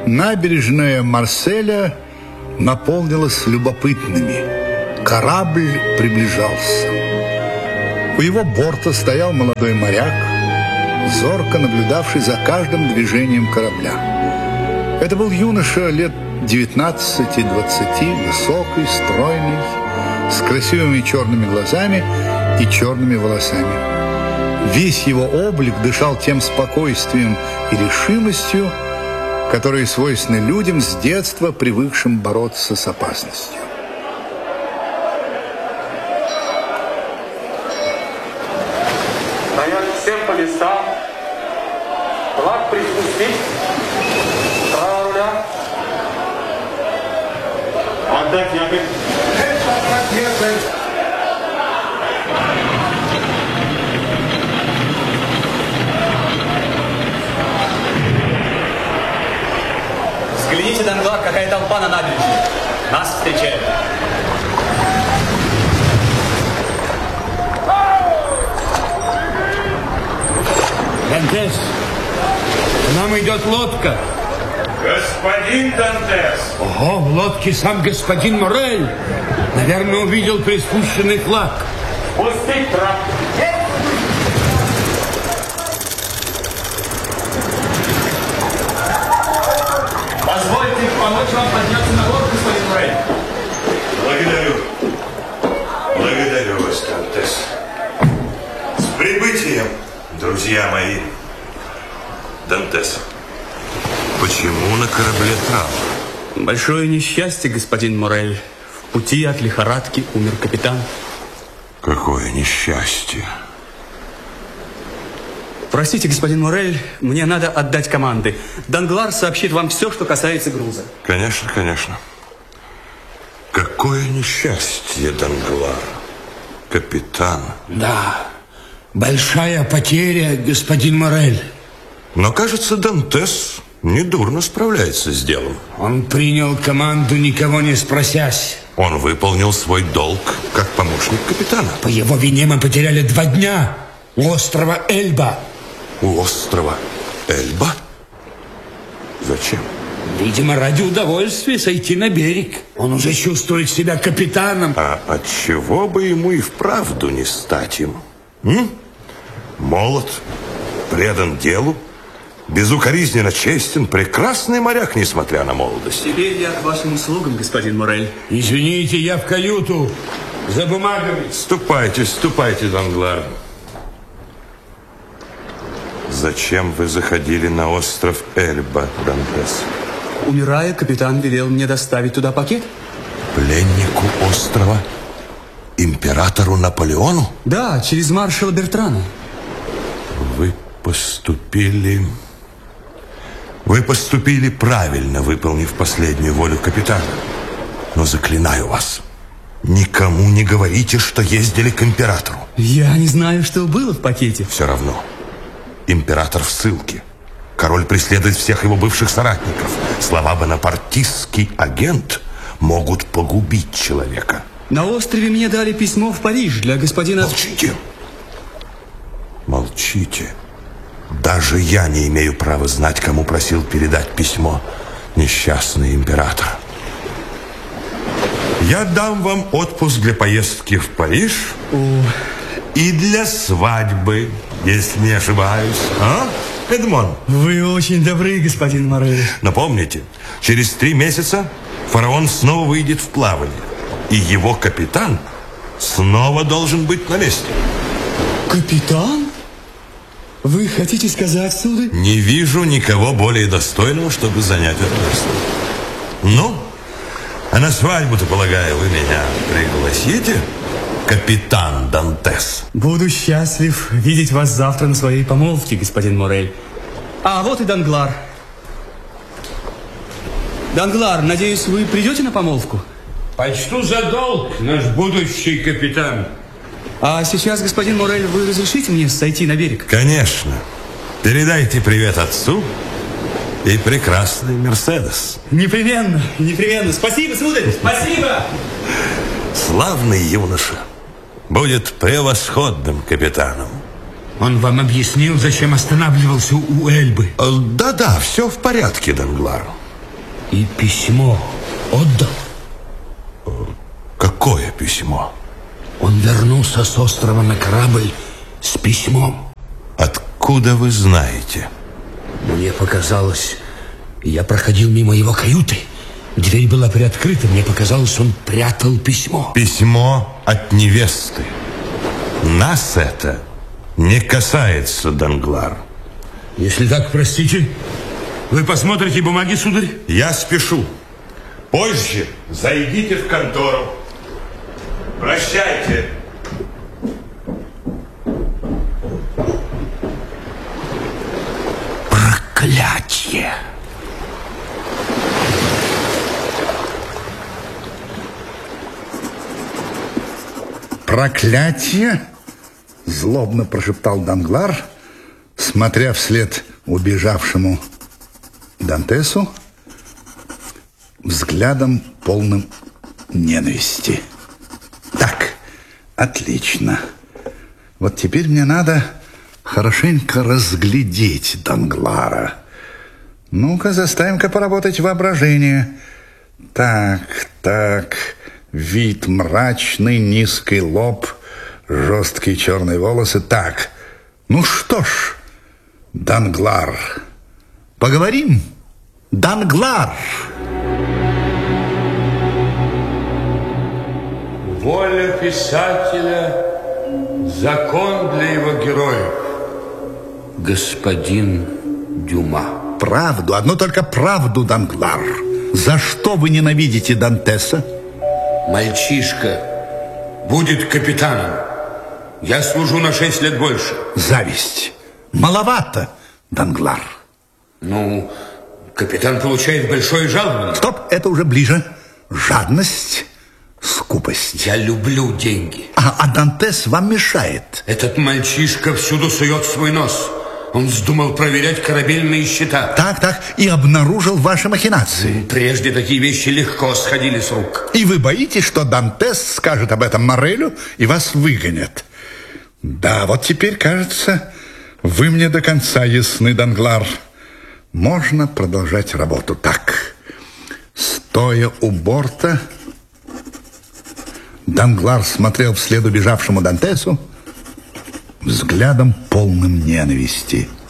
Набережная Марселя наполнилась любопытными. Корабль приближался. У его борта стоял молодой моряк, зорко наблюдавший за каждым движением корабля. Это был юноша лет 19-20, высокий, стройный, с красивыми черными глазами и черными волосами. Весь его облик дышал тем спокойствием и решимостью, которые свойственны людям с детства, привыкшим бороться с опасностью. Стоять всем по местам. Флаг приспустить. Право руля. Отдать якорь. Взгляните, Данглар, какая толпа на набережной. Нас встречают. Дантес, к нам идет лодка. Господин Дантес. Ого, в лодке сам господин Морель. Наверное, увидел приспущенный флаг. Пустить трап. Позвольте помочь вам подняться на борт, господин Морель. Благодарю. Благодарю вас, Дантес. С прибытием, друзья мои. Дантес, почему на корабле траур? Большое несчастье, господин Морель. В пути от лихорадки умер капитан. Какое несчастье. Простите, господин Морель, мне надо отдать команды. Данглар сообщит вам все, что касается груза. Конечно, конечно. Какое несчастье, Данглар. Капитан. Да, большая потеря, господин Морель. Но, кажется, Дантес недурно справляется с делом. Он принял команду, никого не спросясь. Он выполнил свой долг как помощник капитана. По его вине мы потеряли 2 дня у острова Эльба. У острова Эльба? Зачем? Видимо, ради удовольствия сойти на берег. Он уже чувствует себя капитаном. А отчего бы ему и вправду не стать им? Молод, предан делу, безукоризненно честен, прекрасный моряк, несмотря на молодость. Теперь я к вашим услугам, господин Морель. Извините, я в каюту за бумагами. Ступайте, ступайте, Данглар. Зачем вы заходили на остров Эльба, Дантес? Умирая, капитан велел мне доставить туда пакет. Пленнику острова? Императору Наполеону? Да, через маршала Бертрана. Вы поступили правильно, выполнив последнюю волю капитана. Но заклинаю вас, никому не говорите, что ездили к императору. Я не знаю, что было в пакете. Все равно. Император в ссылке. Король преследует всех его бывших соратников. Слова бонапартистский агент могут погубить человека. На острове мне дали письмо в Париж для господина... Молчите. Молчите. Даже я не имею права знать, кому просил передать письмо несчастный император. Я дам вам отпуск для поездки в Париж и для свадьбы, если не ошибаюсь. А, Эдмон? Вы очень добры, господин Морель. Но помните, через 3 месяца фараон снова выйдет в плавание, и его капитан снова должен быть на месте. Капитан? Вы хотите сказать, сударь? Не вижу никого более достойного, чтобы занять это место. Ну, а на свадьбу-то, полагаю, вы меня пригласите, капитан Дантес? Буду счастлив видеть вас завтра на своей помолвке, господин Морель. А вот и Данглар. Данглар, надеюсь, вы придете на помолвку? Почту за долг, наш будущий капитан. А сейчас, господин Морель, вы разрешите мне сойти на берег? Конечно. Передайте привет отцу и прекрасный Мерседес. Непременно, непременно. Спасибо, сударь, спасибо. Славный юноша. Будет превосходным капитаном. Он вам объяснил, зачем останавливался у Эльбы? Да-да, все в порядке, Данглар. И письмо отдал. Какое письмо? Он вернулся с острова на корабль с письмом. Откуда вы знаете? Мне показалось, я проходил мимо его каюты. Дверь была приоткрыта, мне показалось, он прятал письмо. Письмо от невесты. Нас это не касается, Данглар. Если так, простите, вы посмотрите бумаги, сударь? Я спешу. Позже зайдите в контору. Прощайте. Проклятие! Проклятие? Злобно прошептал Данглар, смотря вслед убежавшему Дантесу взглядом полным ненависти. Так, отлично. Вот теперь мне надо хорошенько разглядеть Данглара. Ну-ка, заставим-ка поработать воображение. Так, вид мрачный, низкий лоб, жесткие черные волосы. Так, ну что ж, Данглар, поговорим? Данглар! Воля писателя — закон для его героев. Господин Дюма. Правду, одну только правду, Данглар. За что вы ненавидите Дантеса? Мальчишка будет капитаном. Я служу на 6 лет больше. Зависть. Маловато, Данглар. Ну, капитан получает большое жалование. Стоп, это уже ближе. Жадность, скупость. Я люблю деньги. А Дантес вам мешает. Этот мальчишка всюду сует свой нос. Он вздумал проверять корабельные счета. Так, и обнаружил ваши махинации. Прежде такие вещи легко сходили с рук. И вы боитесь, что Дантес скажет об этом Моррелю и вас выгонят. Да, вот теперь, кажется, вы мне до конца ясны, Данглар. Можно продолжать работу. Так, стоя у борта, Данглар смотрел вслед убежавшему Дантесу взглядом полным ненависти.